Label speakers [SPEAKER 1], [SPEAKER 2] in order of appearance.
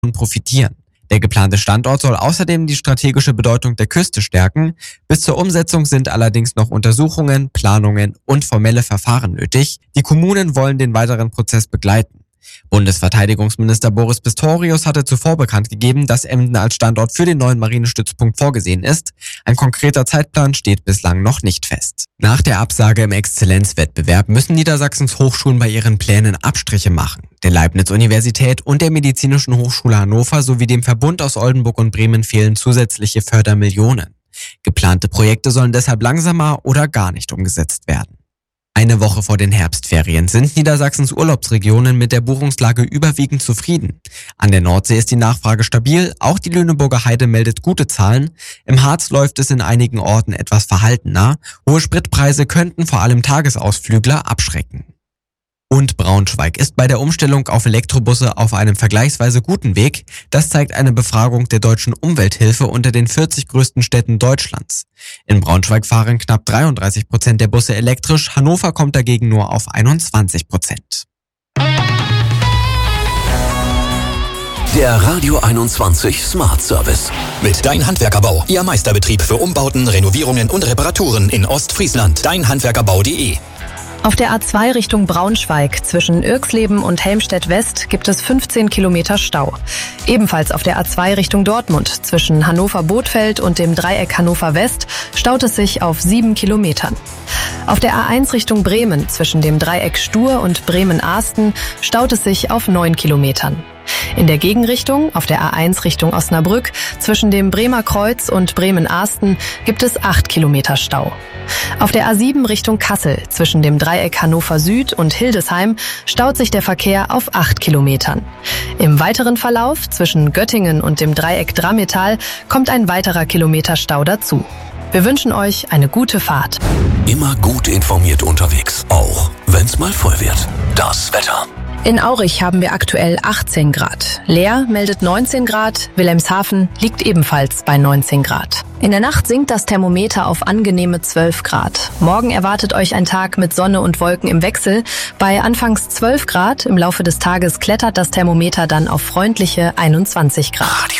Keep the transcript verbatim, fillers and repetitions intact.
[SPEAKER 1] profitieren. Der geplante Standort soll außerdem die strategische Bedeutung der Küste stärken. Bis zur Umsetzung sind allerdings noch Untersuchungen, Planungen und formelle Verfahren nötig. Die Kommunen wollen den weiteren Prozess begleiten. Bundesverteidigungsminister Boris Pistorius hatte zuvor bekannt gegeben, dass Emden als Standort für den neuen Marinestützpunkt vorgesehen ist. Ein konkreter Zeitplan steht bislang noch nicht fest. Nach der Absage im Exzellenzwettbewerb müssen Niedersachsens Hochschulen bei ihren Plänen Abstriche machen. Der Leibniz-Universität und der Medizinischen Hochschule Hannover sowie dem Verbund aus Oldenburg und Bremen fehlen zusätzliche Fördermillionen. Geplante Projekte sollen deshalb langsamer oder gar nicht umgesetzt werden. Eine Woche vor den Herbstferien sind Niedersachsens Urlaubsregionen mit der Buchungslage überwiegend zufrieden. An der Nordsee ist die Nachfrage stabil, auch die Lüneburger Heide meldet gute Zahlen. Im Harz läuft es in einigen Orten etwas verhaltener. Hohe Spritpreise könnten vor allem Tagesausflügler abschrecken. Und Braunschweig ist bei der Umstellung auf Elektrobusse auf einem vergleichsweise guten Weg. Das zeigt eine Befragung der Deutschen Umwelthilfe unter den vierzig größten Städten Deutschlands. In Braunschweig fahren knapp dreiunddreißig Prozent der Busse elektrisch, Hannover kommt dagegen nur auf einundzwanzig Prozent.
[SPEAKER 2] Der Radio einundzwanzig Smart Service.
[SPEAKER 3] Mit Dein Handwerkerbau, Ihr Meisterbetrieb für Umbauten, Renovierungen und Reparaturen in Ostfriesland. dein handwerkerbau punkt de.
[SPEAKER 4] Auf der A zwei Richtung Braunschweig zwischen Irxleben und Helmstedt West gibt es fünfzehn Kilometer Stau. Ebenfalls auf der A zwei Richtung Dortmund zwischen Hannover-Bothfeld und dem Dreieck Hannover West staut es sich auf sieben Kilometern. Auf der A eins Richtung Bremen zwischen dem Dreieck Stur und Bremen-Ahsten staut es sich auf neun Kilometern. In der Gegenrichtung, auf der A eins Richtung Osnabrück, zwischen dem Bremer Kreuz und Bremen-Ahsten gibt es acht Kilometer Stau. Auf der A sieben Richtung Kassel, zwischen dem Dreieck Hannover Süd und Hildesheim, staut sich der Verkehr auf acht Kilometern. Im weiteren Verlauf, zwischen Göttingen und dem Dreieck Drammetal, kommt ein weiterer Kilometer Stau dazu. Wir wünschen euch eine gute Fahrt.
[SPEAKER 2] Immer gut informiert unterwegs, auch wenn's mal voll wird. Das Wetter.
[SPEAKER 4] In Aurich haben wir aktuell achtzehn Grad. Leer meldet neunzehn Grad, Wilhelmshaven liegt ebenfalls bei neunzehn Grad. In der Nacht sinkt das Thermometer auf angenehme zwölf Grad. Morgen erwartet euch ein Tag mit Sonne und Wolken im Wechsel. Bei anfangs zwölf Grad, im Laufe des Tages klettert das Thermometer dann auf freundliche einundzwanzig Grad.
[SPEAKER 2] Radio